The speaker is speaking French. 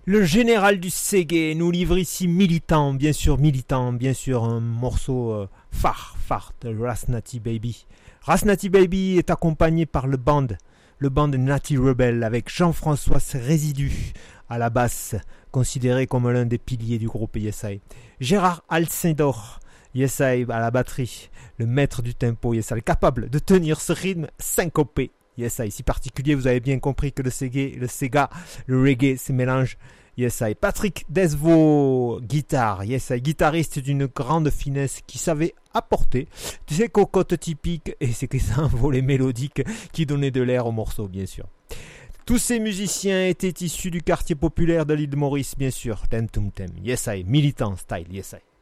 Le général du Ségué nous livre ici Militant, bien sûr, un morceau phare de Rasnati Baby. Rasnati Baby est accompagné par le band Natty Rebel avec Jean-François Résidu à la basse, considéré comme l'un des piliers du groupe Yesai. Gérard Alcindor, Yesai à la batterie, le maître du tempo Yesai, capable de tenir ce rythme syncopé. Yesai, si particulier, vous avez bien compris que le Sega, le reggae se mélange. Yesai. Patrick Desvaux, guitare. Yesai, guitariste d'une grande finesse qui savait apporter ses cocottes typiques et ses envolées mélodiques qui donnaient de l'air au morceau, bien sûr. Tous ces musiciens étaient issus du quartier populaire de l'île de Maurice, bien sûr. Tem Tum Tem. Yesai, militant style, Yesai.